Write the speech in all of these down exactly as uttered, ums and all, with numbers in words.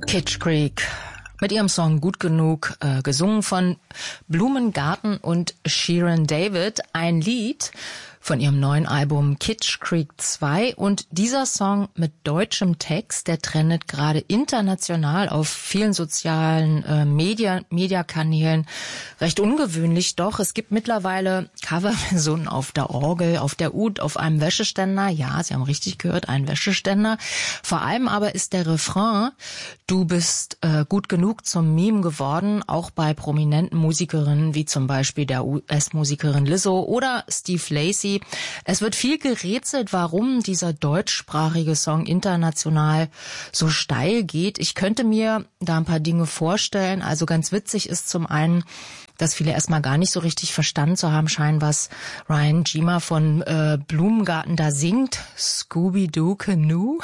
Kitsch Creek mit ihrem Song Gut genug, äh, gesungen von Blumengarten und Shirin David, ein Lied von ihrem neuen Album Kitsch Creek zwei, und dieser Song mit deutschem Text, der trendet gerade international auf vielen sozialen äh, Media, Mediakanälen. Recht ungewöhnlich doch. Es gibt mittlerweile Coverversionen auf der Orgel, auf der Ud, auf einem Wäscheständer. Ja, Sie haben richtig gehört, ein Wäscheständer. Vor allem aber ist der Refrain "Du bist äh, gut genug" zum Meme geworden, auch bei prominenten Musikerinnen wie zum Beispiel der U S-Musikerin Lizzo oder Steve Lacy. Es wird viel gerätselt, warum dieser deutschsprachige Song international so steil geht. Ich könnte mir da ein paar Dinge vorstellen. Also ganz witzig ist zum einen, dass viele erstmal gar nicht so richtig verstanden zu haben scheinen, was Ryan Gima von äh, Blumengarten da singt. Scooby-Doo Canoe?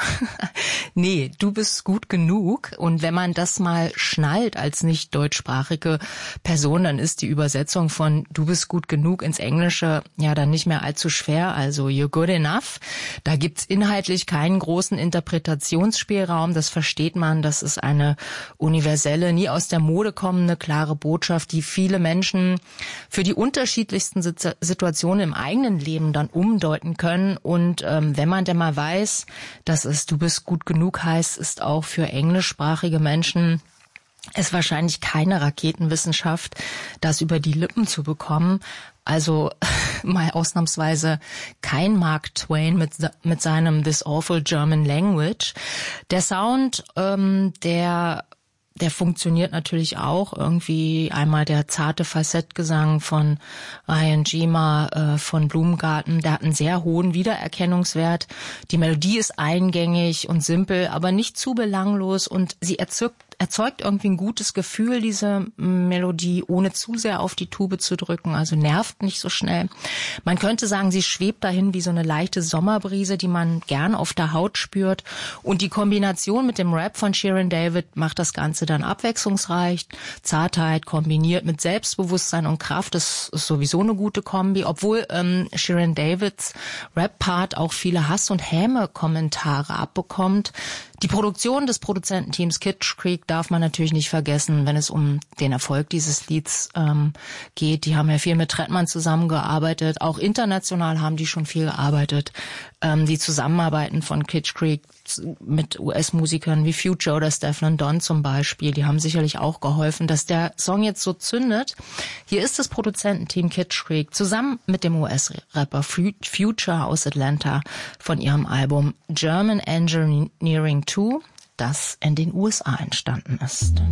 Nee, du bist gut genug. Und wenn man das mal schnallt als nicht deutschsprachige Person, dann ist die Übersetzung von du bist gut genug ins Englische ja dann nicht mehr allzu schwer. Also you're good enough. Da gibt's inhaltlich keinen großen Interpretationsspielraum. Das versteht man. Das ist eine universelle, nie aus der Mode kommende, klare Botschaft, die viele Menschen für die unterschiedlichsten Situationen im eigenen Leben dann umdeuten können. Und ähm, wenn man denn mal weiß, dass es du bist gut genug heißt, ist auch für englischsprachige Menschen es wahrscheinlich keine Raketenwissenschaft, das über die Lippen zu bekommen. Also mal ausnahmsweise kein Mark Twain mit mit seinem This Awful German Language. Der Sound, ähm, der Der funktioniert natürlich auch irgendwie. Einmal der zarte Falsettgesang von Ryan Gima äh, von Blumengarten. Der hat einen sehr hohen Wiedererkennungswert. Die Melodie ist eingängig und simpel, aber nicht zu belanglos. Und sie erzeugt, erzeugt irgendwie ein gutes Gefühl, diese Melodie, ohne zu sehr auf die Tube zu drücken. Also nervt nicht so schnell. Man könnte sagen, sie schwebt dahin wie so eine leichte Sommerbrise, die man gern auf der Haut spürt. Und die Kombination mit dem Rap von Shirin David macht das Ganze dann abwechslungsreich. Zartheit kombiniert mit Selbstbewusstsein und Kraft, das ist sowieso eine gute Kombi, obwohl ähm, Shirin Davids Rap-Part auch viele Hass- und Häme-Kommentare abbekommt. Die Produktion des Produzententeams Kitsch Creek darf man natürlich nicht vergessen, wenn es um den Erfolg dieses Lieds ähm, geht. Die haben ja viel mit Trettmann zusammengearbeitet, auch international haben die schon viel gearbeitet. Ähm, die Zusammenarbeiten von Kitsch Creek mit U S-Musikern wie Future oder Stefflon Don zum Beispiel, die haben sicherlich auch geholfen, dass der Song jetzt so zündet. Hier ist das Produzententeam Kitsch Creek zusammen mit dem U S-Rapper Future aus Atlanta von ihrem Album German Engineering zwei, das in den U S A entstanden ist.